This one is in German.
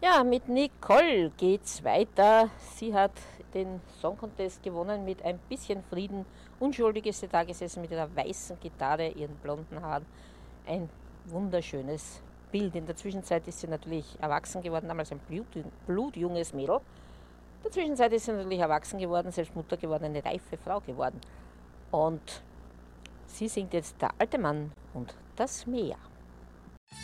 Ja, mit Nicole geht's weiter. Sie hat den Song Contest gewonnen mit ein bisschen Frieden. Unschuldig ist sie da gesessen mit einer weißen Gitarre, ihren blonden Haaren. Ein wunderschönes Bild. In der Zwischenzeit ist sie natürlich erwachsen geworden, damals ein blutjunges Mädel. In der Zwischenzeit ist sie natürlich erwachsen geworden, selbst Mutter geworden, eine reife Frau geworden. Und sie singt jetzt Der alte Mann und das Meer.